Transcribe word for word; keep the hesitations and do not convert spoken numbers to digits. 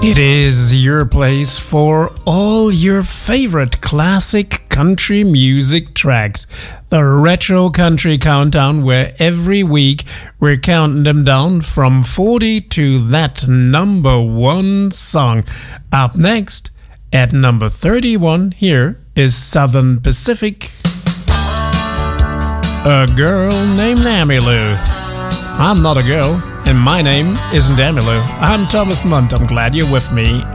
It is your place for all your favorite classic country music tracks. The Retro Country Countdown, where every week we're counting them down from forty to that number one song. Up next, at number thirty-one, here is Southern Pacific. A Girl Named Emmylou. I'm not a girl, and my name isn't Emmylou. I'm Thomas Munt. I'm glad you're with me